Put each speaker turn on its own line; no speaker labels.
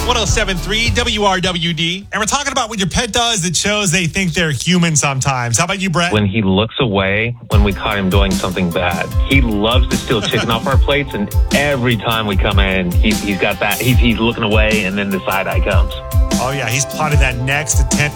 107.3 WRWD.
And we're talking about what your pet does that shows they think they're human sometimes. How about you, Brett?
When he looks away when we caught him doing something bad. He loves to steal chicken off our plates, and every time we come in, he's got that. He's looking away, and then the side eye comes.
Oh, yeah, he's plotted that next attempt